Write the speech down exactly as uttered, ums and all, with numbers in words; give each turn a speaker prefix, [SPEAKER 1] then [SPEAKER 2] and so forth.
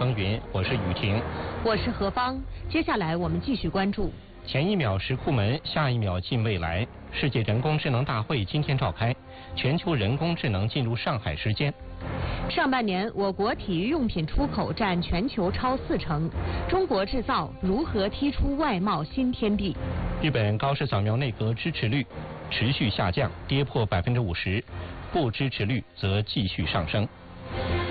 [SPEAKER 1] 风云，我是雨婷，
[SPEAKER 2] 我是何芳。接下来我们继续关注。
[SPEAKER 1] 前一秒石库门，下一秒近未来。世界人工智能大会今天召开，全球人工智能进入上海时间。
[SPEAKER 2] 上半年，我国体育用品出口占全球超四成。中国制造如何踢出外贸新天地？
[SPEAKER 1] 日本高市扫描内阁支持率持续下降，跌破百分之五十，不支持率则继续上升。